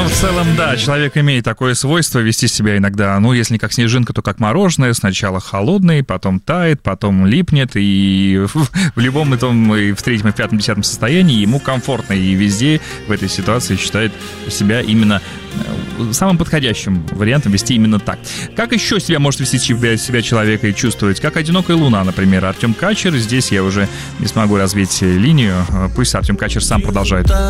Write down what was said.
Ну, в целом, да, человек имеет такое свойство вести себя иногда, ну, если не как снежинка, то как мороженое. Сначала холодный, потом тает, потом липнет, и в любом этом, и в третьем, и в пятом, десятом состоянии ему комфортно, и везде в этой ситуации считает себя именно самым подходящим вариантом вести именно так. Как еще себя может вести себя человека и чувствовать? Как «Одинокая луна», например, Артем Качер. Здесь я уже не смогу развить линию. Пусть Артем Качер сам продолжает.